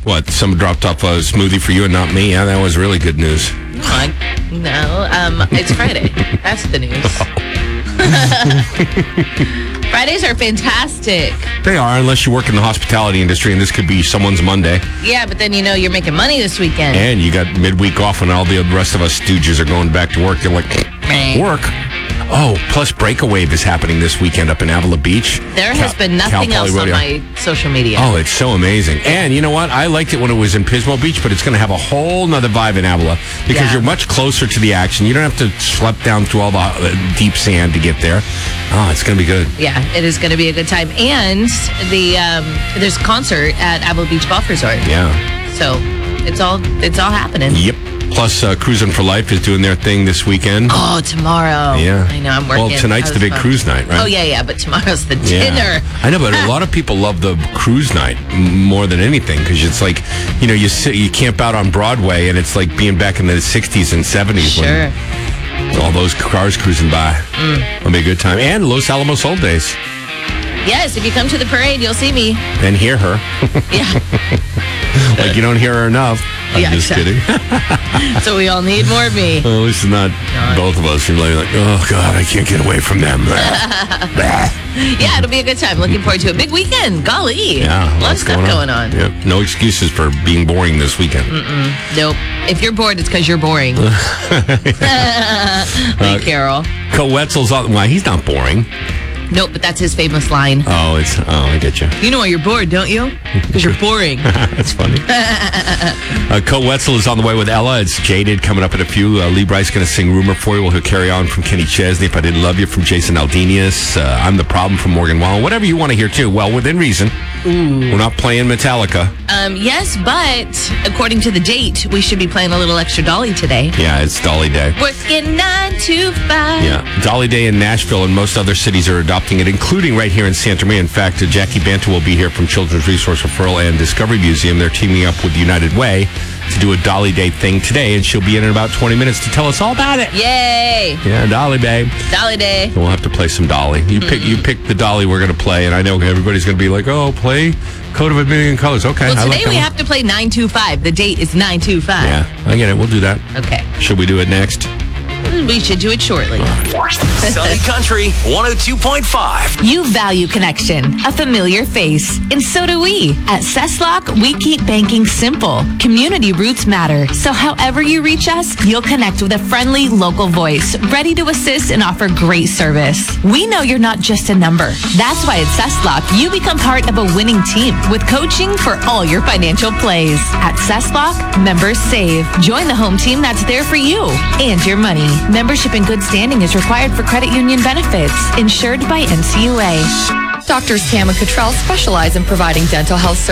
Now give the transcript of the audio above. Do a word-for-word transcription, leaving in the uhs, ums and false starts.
What, someone dropped off a smoothie for you and not me? Yeah, that was really good news. What? No, um, it's Friday. That's the news. Fridays are fantastic. They are, unless you work in the hospitality industry, and this could be someone's Monday. Yeah, but then you know you're making money this weekend. And you got midweek off when all the rest of us stooges are going back to work. They're like, work? Oh, plus Breakawave is happening this weekend up in Avila Beach. There Cal- has been nothing Cal else Poly on Rodeo. my social media. Oh, it's so amazing. And you know what? I liked it when it was in Pismo Beach, but it's going to have a whole nother vibe in Avila because Yeah. you're much closer to the action. You don't have to schlep down through all the uh, deep sand to get there. Oh, it's going to be good. Yeah, it is going to be a good time. And the um, there's a concert at Avila Beach Golf Resort. Yeah. So it's all it's all happening. Yep. Plus, uh, Cruising for Life is doing their thing this weekend. Oh, tomorrow. Yeah. I know, I'm working. Well, tonight's That the was big fun. cruise night, right? Oh, yeah, yeah, but tomorrow's the Yeah. dinner. I know, but a lot of people love the cruise night m- more than anything because it's like, you know, you sit, you camp out on Broadway and it's like being back in the sixties and seventies Sure. when all those cars cruising by. Mm. It'll be a good time. And Los Alamos Old Days. Yes, if you come to the parade, you'll see me. And hear her. Yeah. Like you don't hear her enough. I'm Yeah, just exactly. kidding. So we all need more of me. Well, at least it's not both of us. You're like, oh, God, I can't get away from them. Yeah, it'll be a good time. Looking forward to a big weekend. Golly. Yeah. A lot of lots stuff going on. Yeah. No excuses for being boring this weekend. Nope. If you're bored, it's because you're boring. Lee Carroll. Co Wetzel's on. Why, he's not boring. Nope, but that's his famous line. Oh, it's. Oh, I get you. You know why you're bored, don't you? Because you're boring. That's funny. uh, Co Wetzel is on the way with Ella. It's Jaded coming up in a few. Uh, Lee Bryce going to sing Rumor for you. We'll hear Carry On from Kenny Chesney. If I Didn't Love You from Jason Aldeanius. Uh, I'm the Problem from Morgan Wallen. Whatever you want to hear, too. Well, within reason. Ooh. We're not playing Metallica. Um, yes, but according to the date, we should be playing a little extra Dolly today. Yeah, it's Dolly Day. Working nine to five. Yeah, Dolly Day in Nashville and most other cities are adopting it, including right here in Santa Maria. In fact, uh, Jackie Banta will be here from Children's Resource Referral and Discovery Museum. They're teaming up with United Way to do a Dolly Day thing today, and she'll be in in about twenty minutes to tell us all about it. Yay! Yeah, Dolly Day. Dolly Day. We'll have to play some Dolly. You pick, you pick the Dolly we're going to play, and I know everybody's going to be like, "Oh, play Code of a Million Colors." Okay. Well, I today like that we one. have to play nine two five. The date is nine two five. Yeah, I get it. We'll do that. Okay. Should we do it next? We should do it shortly. Sunny Country one oh two point five. You value connection, a familiar face, and so do we. At Cesslock, we keep banking simple. Community roots matter, so however you reach us, you'll connect with a friendly local voice, ready to assist and offer great service. We know you're not just a number. That's why at Cesslock, you become part of a winning team with coaching for all your financial plays. At Cesslock, members save. Join the home team that's there for you and your money. Membership in good standing is required for credit union benefits. Insured by N C U A. Doctors Tam and Cottrell specialize in providing dental health services.